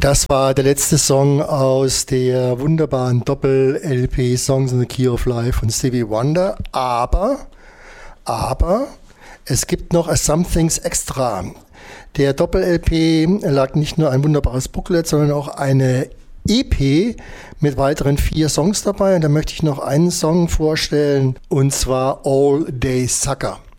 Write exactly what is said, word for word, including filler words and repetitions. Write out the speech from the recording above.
Das war der letzte Song aus der wunderbaren Doppel-L P Songs in the Key of Life von Stevie Wonder. Aber, aber, es gibt noch a Somethings Extra. Der Doppel-L P lag nicht nur ein wunderbares Booklet, sondern auch eine E P mit weiteren vier Songs dabei. Und da möchte ich noch einen Song vorstellen, und zwar All Day Sucker.